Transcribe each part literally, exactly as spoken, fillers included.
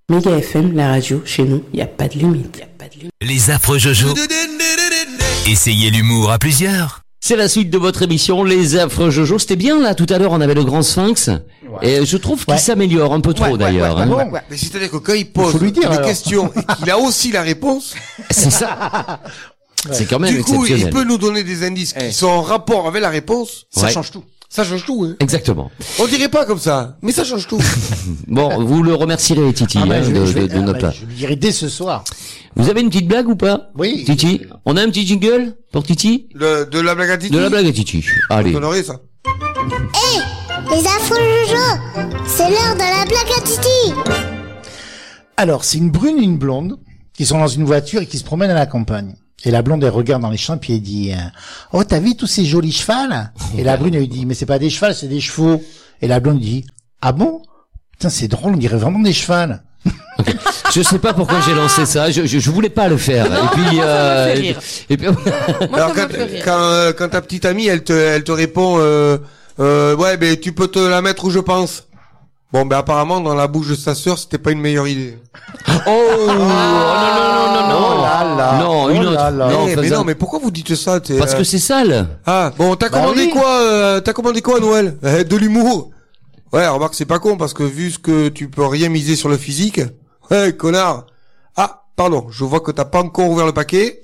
Méga F M, la radio, chez nous, il n'y a pas de limite. Y a pas de limite. Les affreux Jojo. Essayez l'humour à plusieurs. C'est la suite de votre émission, Les Affreux Jojo. C'était bien, là, tout à l'heure, on avait le grand sphinx. Ouais. Et je trouve qu'il ouais. s'améliore un peu trop, ouais, d'ailleurs. Ouais, ouais, hein. ouais, ouais. Mais c'est-à-dire que quand il pose il dire, une alors. question et qu'il a aussi la réponse... C'est ça. Ouais. C'est quand même du coup, exceptionnel. il peut nous donner des indices qui hey. sont en rapport avec la réponse. Ça ouais. change tout. Ça change tout, hein. Exactement. On dirait pas comme ça, mais ça change tout. Bon, vous le remercierez, Titi, ah bah, hein, je, de, je vais, de, de ah notre bah, je le dirai dès ce soir. Vous avez une petite blague ou pas? Oui. Titi, on a un petit jingle pour Titi? Le, de la blague à Titi? De la blague à Titi. Allez. On honorait ça. Hé, hey, les affreux Jojo, c'est l'heure de la blague à Titi. Alors, c'est une brune et une blonde qui sont dans une voiture et qui se promènent à la campagne. Et la blonde, elle regarde dans les champs, puis elle dit, « Oh, t'as vu tous ces jolis chevals ?» Et la brune, elle lui dit, « Mais c'est pas des chevals, c'est des chevaux. » Et la blonde dit, « Ah bon? Putain, c'est drôle, on dirait vraiment des chevals. » Okay. Je sais pas pourquoi j'ai lancé ça, je, je, je voulais pas le faire. Non, et puis, moi, euh, ça m'a fait rire. Et puis... Alors, quand, quand, euh, quand ta petite amie, elle te, elle te répond, euh, euh, ouais, ben, tu peux te la mettre où je pense. Bon, ben, apparemment, dans la bouche de sa sœur, c'était pas une meilleure idée. Oh, oh non, non, non, non, non. Oh là là. Non, une oh autre. Là là. Non, mais, mais non, mais pourquoi vous dites ça? T'es, Parce euh... que c'est sale. Ah, bon, t'as bah commandé oui. quoi, euh, t'as commandé quoi à Noël? euh, De l'humour. Ouais, remarque, c'est pas con, parce que vu ce que tu peux rien miser sur le physique. Ouais, connard. Ah, pardon, je vois que t'as pas encore ouvert le paquet.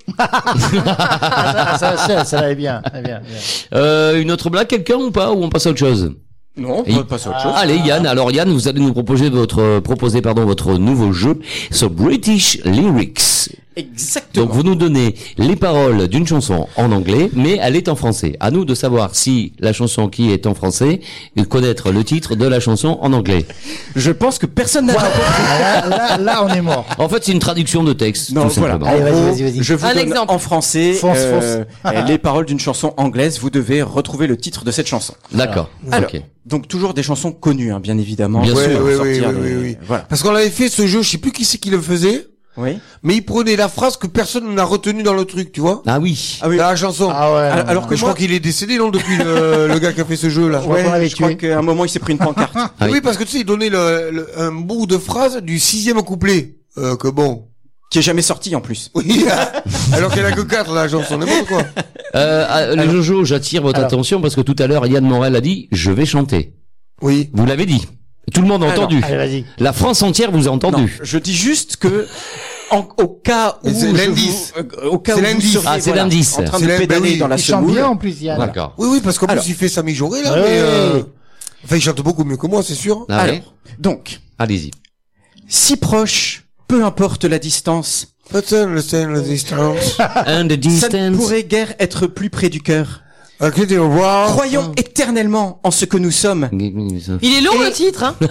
ça, ça, ça, ça va bien, ça va bien, bien. Euh, une autre blague, quelqu'un ou pas? Ou on passe à autre chose? Non, on peut passer à autre chose. Allez, Yann. Alors, Yann, vous allez nous proposer votre, proposer, pardon, votre nouveau jeu sur British Lyrics. Exactement. Donc, vous nous donnez les paroles d'une chanson en anglais, mais elle est en français. À nous de savoir si la chanson qui est en français, et de connaître le titre de la chanson en anglais. Je pense que personne n'a Là, là, là, on est mort. En fait, c'est une traduction de texte. Non, tout voilà. simplement. Allez, vas-y, vas-y, vas-y. Je vous Un donne exemple. en français Fonce, euh, fonce. les paroles d'une chanson anglaise. Vous devez retrouver le titre de cette chanson. D'accord. Alors, Ok. donc toujours des chansons connues, hein, bien évidemment. Bien Ouais, sûr. oui, oui, Sortir oui, des- oui, oui. Voilà. Parce qu'on avait fait ce jeu, je sais plus qui c'est qui le faisait, Oui. mais il prenait la phrase que personne n'a retenue dans le truc, tu vois? Ah oui. Ah oui. Dans la chanson. Ah ouais. Alors, alors que Mais je crois qu'il est décédé, non, depuis le, le gars qui a fait ce jeu-là. crois qu'on l'avait je crois tué. qu'à un moment il s'est pris une pancarte. Ah oui. Oui, parce que tu sais, il donnait le, le- un bout de phrase du sixième couplet. Euh, que bon. Qui est jamais sorti en plus. Oui. Alors qu'il y en a que quatre, la chanson, n'importe quoi. Euh, ah, les Jojo, j'attire votre Alors. attention parce que tout à l'heure, Yann Morel a dit, je vais chanter. Oui. Vous l'avez dit. Tout le monde a Alors, entendu. Allez, vas-y. La France entière vous a Non, entendu. je dis juste que en, au cas où Mais c'est je l'indice. vous- euh, au cas C'est où vous l'indice. seriez, Ah, c'est voilà, l'indice. en train C'est de l'in- pédaler ben oui. dans la Il chante semoule. bien en plus, Yann. D'accord. Oui, oui, parce qu'en Alors. plus, il fait sa mijaurée, là, Ouais. mais, euh... enfin, il chante beaucoup mieux que moi, c'est sûr. Ah Alors, ouais. donc, Allez-y. si proche, peu importe la distance, Personne le sait, la distance. And the ça ne distance. pourrait guère être plus près du cœur. Ok, au revoir. Croyons éternellement en ce que nous sommes. Il est long Et- le titre, hein.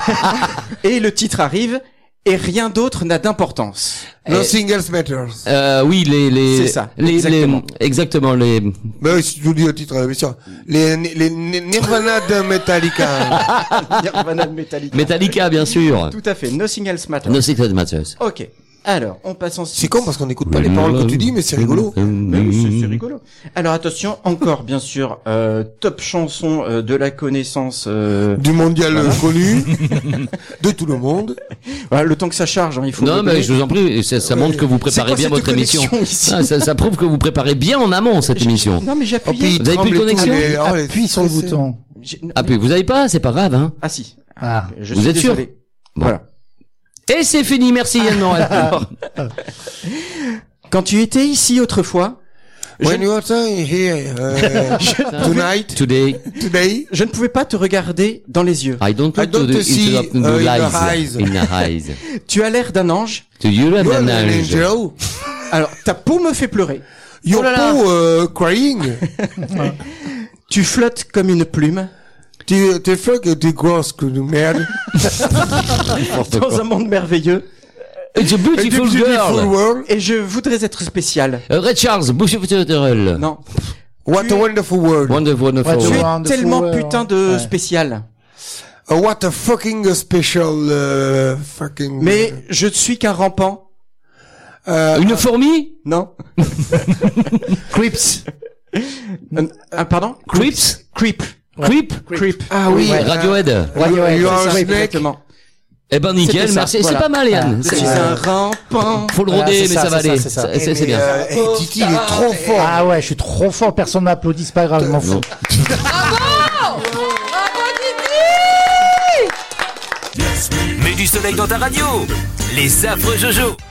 Et le titre arrive, et rien d'autre n'a d'importance. No Eh, singles matters. Euh, oui, les, les, C'est ça, les, exactement. les, exactement, les, Ben oui, si tu nous dis le titre, bien sûr. Les, les, les Nirvana de Metallica. Nirvana de Metallica. Metallica, bien sûr. Tout à fait, Nothing Else Matters. No Secret Matters. Ok. Alors, on passe ensuite. C'est con parce qu'on n'écoute pas les paroles que tu dis, mais c'est rigolo. Mais oui, c'est- c'est rigolo. Alors attention, encore bien sûr, euh, top chanson euh, de la connaissance. Euh, Du mondial euh, connu. De tout le monde. voilà, le temps que ça charge, hein, il faut. Non, me mais donner. je vous en prie, ça, ça montre que vous préparez quoi bien cette votre émission. connexion ici Ah, ça, ça prouve que vous préparez bien en amont cette émission. Non mais j'ai Oh, appuyé. puis il Vous avez plus de tremble et tout, connexion mais- oh, les- Appuie sur le c'est- bouton. J'ai- Ah, puis vous avez pas, c'est pas grave, hein. Ah si. Ah. Je Vous suis êtes sûr désolé. Bon. Voilà. Et c'est fini, merci Yann Morel. Quand tu étais ici autrefois, je, When you are here, uh, tonight, Today, today, je ne pouvais pas te regarder dans les yeux. I don't I look to don't the, see, into the, uh, in the eyes. eyes. In the eyes. Tu as l'air d'un ange. To you have you are an an ange. angel. Alors ta peau me fait pleurer. Your Oh là là. peau, uh, crying. Tu flottes comme une plume Tu, tu fais que tu grosses que de merde. dans un monde merveilleux. It's a beautiful Beautiful girl. world. Et je voudrais être spécial. Uh, Ray Charles, beautiful girl. Non. What Tu a es- wonderful world. Wonderful, wonderful. Ouais, Tu es Wonderful tellement world. putain de Ouais. spécial. Uh, what a fucking special, uh, fucking. Mais je ne suis qu'un rampant. Euh, Une fourmi? Non. Crips. Euh, ah, pardon? Creeps? Creep. Creep? Creep. ah oui. Ouais. Radiohead. You, you are a C'est ça, snake. exactement. Eh ben nickel, C'était ça, merci. voilà. C'est pas mal, Yann. Je C'est- suis un rampant. Faut le Voilà, roder, c'est mais ça, ça va c'est ça, aller. c'est ça. Ça- C'est c'est Mais, bien. euh, eh, Titi, il est trop fort. Ah ouais, je suis trop fort, personne m'applaudit, c'est pas grave, je m'en fous. Mets du soleil dans ta radio. Les affreux Jojo.